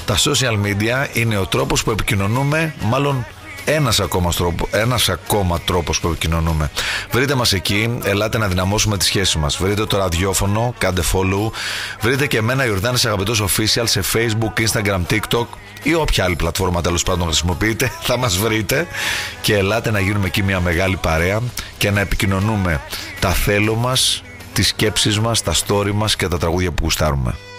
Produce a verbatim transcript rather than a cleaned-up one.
Τα social media είναι ο τρόπος που επικοινωνούμε, μάλλον ένας ακόμα, τρόπο, ένας ακόμα τρόπος που επικοινωνούμε. Βρείτε μας εκεί, ελάτε να δυναμώσουμε τη σχέση μας. Βρείτε το ραδιόφωνο, κάντε follow. Βρείτε και εμένα, Ιορδάνης Αγαπητός Official, σε Facebook, Instagram, TikTok ή όποια άλλη πλατφόρμα τέλος πάντων χρησιμοποιείτε. Θα μας βρείτε και ελάτε να γίνουμε εκεί μια μεγάλη παρέα και να επικοινωνούμε τα θέλω μας, τις σκέψεις μας, τα story μας και τα τραγούδια που γουστάρουμε.